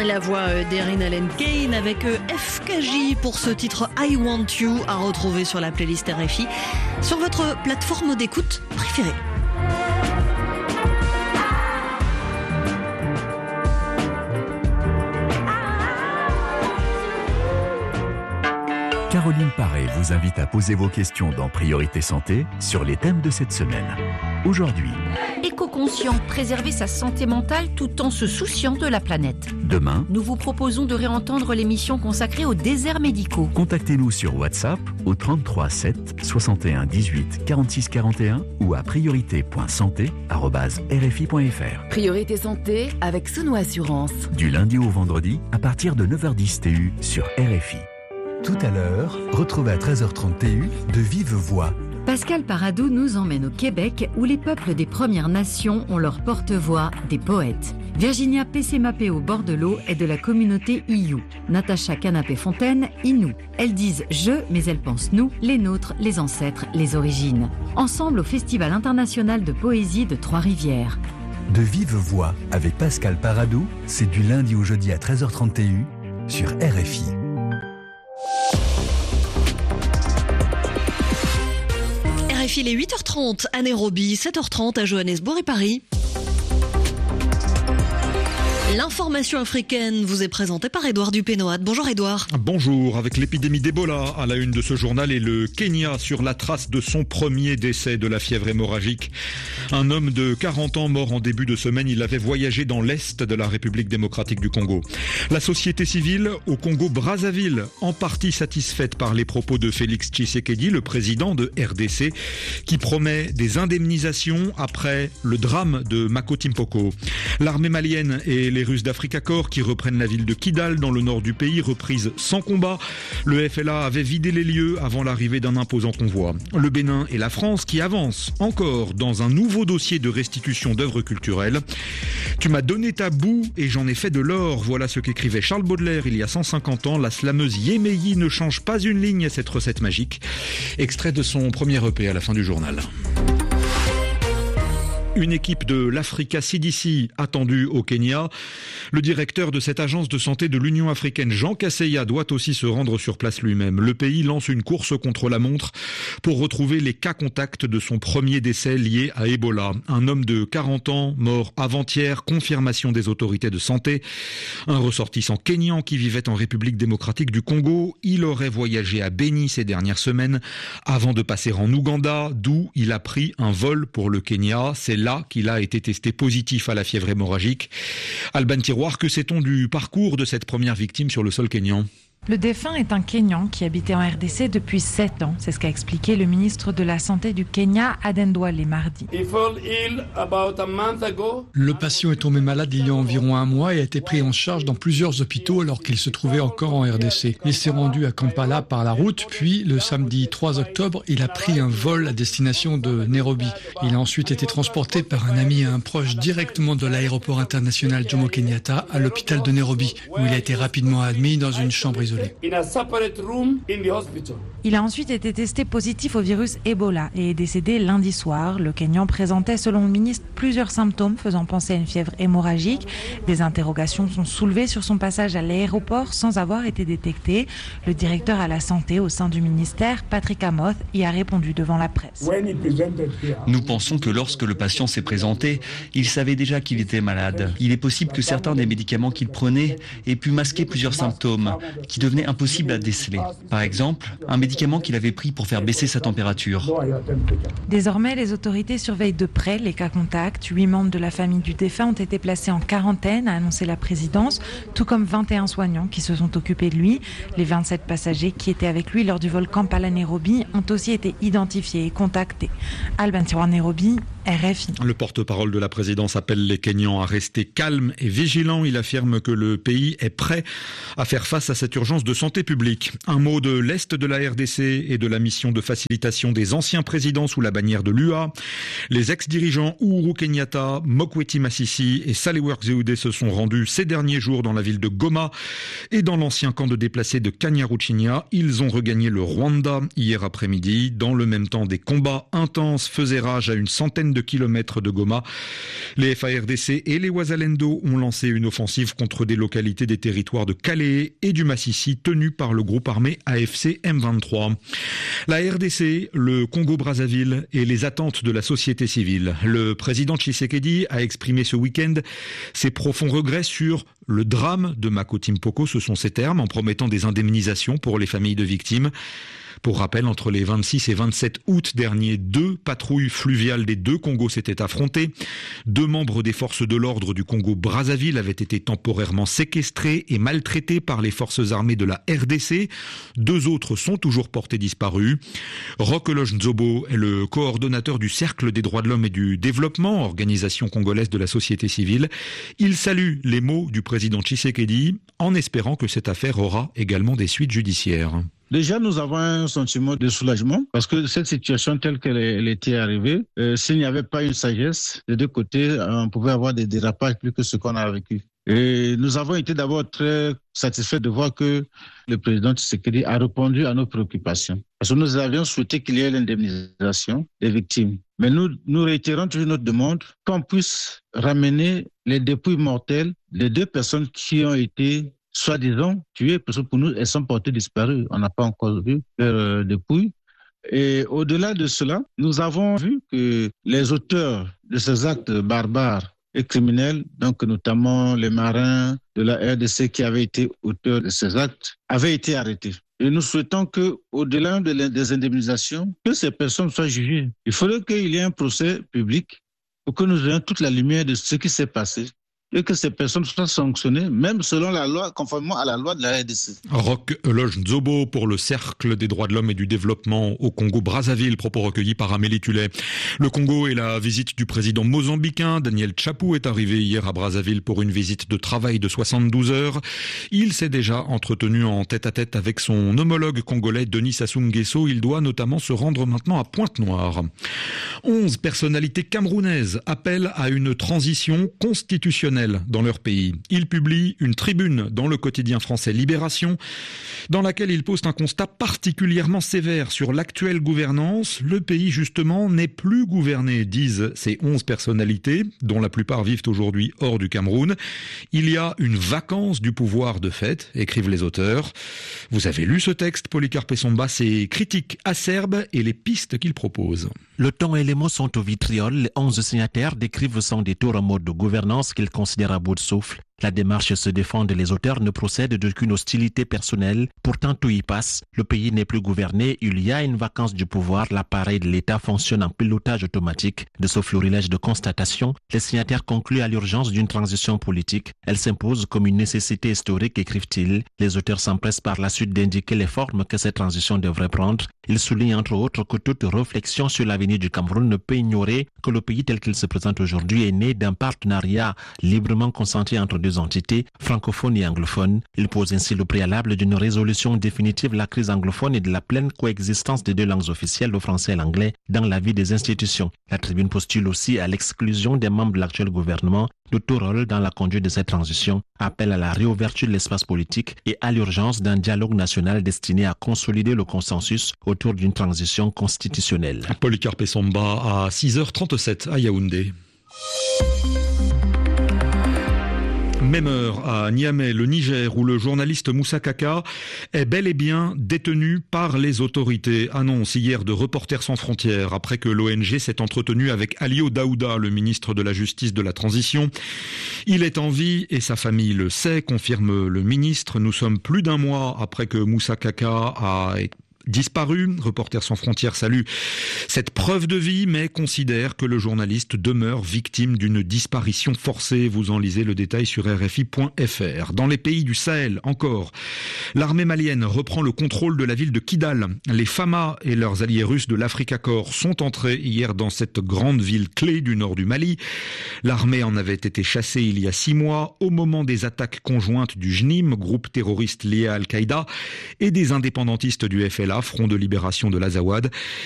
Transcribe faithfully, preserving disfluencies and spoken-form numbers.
La voix d'Erin Allen Kane avec F K J pour ce titre I Want You à retrouver sur la playlist R F I sur votre plateforme d'écoute préférée. Caroline Paré vous invite à poser vos questions dans Priorité Santé sur les thèmes de cette semaine. Aujourd'hui, éco-conscient, préserver sa santé mentale tout en se souciant de la planète. Demain, nous vous proposons de réentendre l'émission consacrée aux déserts médicaux. Contactez-nous sur WhatsApp au trente-trois sept soixante et un dix-huit quarante-six quarante et un ou à priorité point santé arobase r f i point f r. Priorité Santé avec Souno Assurance. Du lundi au vendredi à partir de neuf heures dix T U sur R F I. Tout à l'heure, retrouvez à treize heures trente T U de Vive Voix. Pascal Paradou nous emmène au Québec où les peuples des Premières Nations ont leur porte-voix, des poètes. Virginia Pessemapeo-Bordelot est de la communauté Iyu. Natacha Canapé-Fontaine, Innu. Elles disent « je », mais elles pensent « nous », les nôtres, les ancêtres, les origines. Ensemble au Festival international de poésie de Trois-Rivières. De Vive Voix avec Pascal Paradou, c'est du lundi au jeudi à treize heures trente T U sur R F I. R F I, il est huit heures trente à Nairobi, sept heures trente à Johannesburg et Paris. L'information africaine vous est présentée par Édouard Dupénoat. Bonjour Édouard. Bonjour. Avec l'épidémie d'Ebola à la une de ce journal et le Kenya sur la trace de son premier décès de la fièvre hémorragique. Un homme de quarante ans mort en début de semaine. Il avait voyagé dans l'est de la République démocratique du Congo. La société civile au Congo-Brazzaville, en partie satisfaite par les propos de Félix Tshisekedi, le président de R D C, qui promet des indemnisations après le drame de Makotimpoko. L'armée malienne et les Russes d'Africa Corps qui reprennent la ville de Kidal dans le nord du pays, reprise sans combat. Le F L A avait vidé les lieux avant l'arrivée d'un imposant convoi. Le Bénin et la France qui avancent encore dans un nouveau dossier de restitution d'œuvres culturelles. Tu m'as donné ta boue et j'en ai fait de l'or. Voilà ce qu'écrivait Charles Baudelaire il y a cent cinquante ans. La slameuse Yéméi ne change pas une ligne à cette recette magique. Extrait de son premier E P à la fin du journal. Une équipe de l'Africa C D C attendue au Kenya. Le directeur de cette agence de santé de l'Union africaine, Jean Kaseya, doit aussi se rendre sur place lui-même. Le pays lance une course contre la montre pour retrouver les cas contacts de son premier décès lié à Ebola. Un homme de quarante ans, mort avant-hier, confirmation des autorités de santé. Un ressortissant kényan qui vivait en République démocratique du Congo. Il aurait voyagé à Beni ces dernières semaines avant de passer en Ouganda, d'où il a pris un vol pour le Kenya. C'est là qu'il a été testé positif à la fièvre hémorragique. Alban Tiroir, que sait-on du parcours de cette première victime sur le sol kényan ? Le défunt est un Kényan qui habitait en R D C depuis sept ans. C'est ce qu'a expliqué le ministre de la Santé du Kenya, Aden Duale, mardi. Le patient est tombé malade il y a environ un mois et a été pris en charge dans plusieurs hôpitaux alors qu'il se trouvait encore en R D C. Il s'est rendu à Kampala par la route, puis le samedi trois octobre, il a pris un vol à destination de Nairobi. Il a ensuite été transporté par un ami et un proche directement de l'aéroport international Jomo Kenyatta à l'hôpital de Nairobi, où il a été rapidement admis dans une chambre isolée. Il a ensuite été testé positif au virus Ebola et est décédé lundi soir. Le Kényan présentait, selon le ministre, plusieurs symptômes faisant penser à une fièvre hémorragique. Des interrogations sont soulevées sur son passage à l'aéroport sans avoir été détecté. Le directeur à la santé au sein du ministère, Patrick Amoth, y a répondu devant la presse. Nous pensons que lorsque le patient s'est présenté, il savait déjà qu'il était malade. Il est possible que certains des médicaments qu'il prenait aient pu masquer plusieurs symptômes qui devenaient impossibles à déceler. Par exemple, un médicament qu'il avait pris pour faire baisser sa température. Désormais, les autorités surveillent de près les cas contacts. Huit membres de la famille du défunt ont été placés en quarantaine, a annoncé la présidence, tout comme vingt et un soignants qui se sont occupés de lui. Les vingt-sept passagers qui étaient avec lui lors du vol Kampala-Nairobi ont aussi été identifiés et contactés. Alban Tiroir, Nairobi, R F I. Le porte-parole de la présidence appelle les Kenyans à rester calmes et vigilants. Il affirme que le pays est prêt à faire face à cette urgence de santé publique. Un mot de l'Est de la R D C et de la mission de facilitation des anciens présidents sous la bannière de l'U A. Les ex-dirigeants Uhuru Kenyatta, Mokweti Masisi et Sahle-Work Zewde se sont rendus ces derniers jours dans la ville de Goma et dans l'ancien camp de déplacés de Kanyaruchinya. Ils ont regagné le Rwanda hier après-midi. Dans le même temps, des combats intenses faisaient rage à une centaine centaine de kilomètres de Goma. Les F A R D C et les Ouazalendo ont lancé une offensive contre des localités des territoires de Calais et du Massissi tenus par le groupe armé A F C M vingt-trois. La R D C, le Congo-Brazzaville et les attentes de la société civile. Le président Tshisekedi a exprimé ce week-end ses profonds regrets sur le drame de Makoti Mpoko, ce sont ses termes, en promettant des indemnisations pour les familles de victimes. Pour rappel, entre les vingt-six et vingt-sept août dernier, deux patrouilles fluviales des deux Congos s'étaient affrontées. Deux membres des forces de l'ordre du Congo-Brazzaville avaient été temporairement séquestrés et maltraités par les forces armées de la R D C. Deux autres sont toujours portés disparus. Roch Eloge Nzobo est le coordonnateur du Cercle des droits de l'homme et du développement, organisation congolaise de la société civile. Il salue les mots du président Tshisekedi en espérant que cette affaire aura également des suites judiciaires. Déjà, nous avons un sentiment de soulagement parce que cette situation telle qu'elle elle était arrivée, euh, s'il n'y avait pas une sagesse des deux côtés, on pouvait avoir des dérapages plus que ce qu'on a vécu. Et nous avons été d'abord très satisfaits de voir que le président Tshisekedi a répondu à nos préoccupations. Parce que nous avions souhaité qu'il y ait l'indemnisation des victimes. Mais nous, nous réitérons toujours notre demande qu'on puisse ramener les dépouilles mortelles des deux personnes qui ont été soi-disant tuées, parce que pour nous, elles sont portées disparues. On n'a pas encore vu leurs dépouilles. Et au-delà de cela, nous avons vu que les auteurs de ces actes barbares et criminels, donc notamment les marins de la R D C qui avaient été auteurs de ces actes, avaient été arrêtés. Et nous souhaitons que, au-delà de des indemnisations, que ces personnes soient jugées. Il faudrait qu'il y ait un procès public pour que nous ayons toute la lumière de ce qui s'est passé et que ces personnes soient sanctionnées, même selon la loi, conformément à la loi de la R D C. Roch Eloge Nzobo pour le Cercle des droits de l'homme et du développement au Congo-Brazzaville, propos recueillis par Amélie Tullet. Le Congo et la visite du président mozambicain, Daniel Tchapou, est arrivé hier à Brazzaville pour une visite de travail de soixante-douze heures. Il s'est déjà entretenu en tête-à-tête avec son homologue congolais Denis Sassou Nguesso. Il doit notamment se rendre maintenant à Pointe-Noire. Onze personnalités camerounaises appellent à une transition constitutionnelle dans leur pays. Ils publient une tribune dans le quotidien français Libération, dans laquelle ils posent un constat particulièrement sévère sur l'actuelle gouvernance. Le pays, justement, n'est plus gouverné, disent ces onze personnalités, dont la plupart vivent aujourd'hui hors du Cameroun. Il y a une vacance du pouvoir de fait, écrivent les auteurs. Vous avez lu ce texte, Polycarpe Somba, ses critiques acerbes et les pistes qu'il propose. Le temps et les mots sont au vitriol. Les onze signataires décrivent sans détour un mode de gouvernance qu'ils considèrent à bout de souffle. La démarche se défend de les auteurs ne procède d'aucune hostilité personnelle. Pourtant, tout y passe. Le pays n'est plus gouverné. Il y a une vacance du pouvoir. L'appareil de l'État fonctionne en pilotage automatique. De ce florilège de constatations, les signataires concluent à l'urgence d'une transition politique. Elle s'impose comme une nécessité historique, écrivent-ils. Les auteurs s'empressent par la suite d'indiquer les formes que cette transition devrait prendre. Ils soulignent entre autres que toute réflexion sur l'avenir du Cameroun ne peut ignorer que le pays tel qu'il se présente aujourd'hui est né d'un partenariat librement consenti entre deux entités, francophones et anglophones. Il pose ainsi le préalable d'une résolution définitive de la crise anglophone et de la pleine coexistence des deux langues officielles, le français et l'anglais, dans la vie des institutions. La tribune postule aussi à l'exclusion des membres de l'actuel gouvernement de tout rôle dans la conduite de cette transition, appelle à la réouverture de l'espace politique et à l'urgence d'un dialogue national destiné à consolider le consensus autour d'une transition constitutionnelle. Polycarpe Somba à six heures trente-sept à Yaoundé. Même heure à Niamey, le Niger, où le journaliste Moussa Kaka est bel et bien détenu par les autorités. Annonce hier de Reporters sans frontières, après que l'O N G s'est entretenu avec Alio Daouda, le ministre de la Justice de la Transition. Il est en vie et sa famille le sait, confirme le ministre. Nous sommes plus d'un mois après que Moussa Kaka a disparu. Reporters sans frontières salue cette preuve de vie, mais considère que le journaliste demeure victime d'une disparition forcée. Vous en lisez le détail sur R F I point F R. Dans les pays du Sahel, encore, l'armée malienne reprend le contrôle de la ville de Kidal. Les Fama et leurs alliés russes de l'Africa Corps sont entrés hier dans cette grande ville clé du nord du Mali. L'armée en avait été chassée il y a six mois au moment des attaques conjointes du J N I M, groupe terroriste lié à Al-Qaïda, et des indépendantistes du F L A, Front de libération de l'Azawad.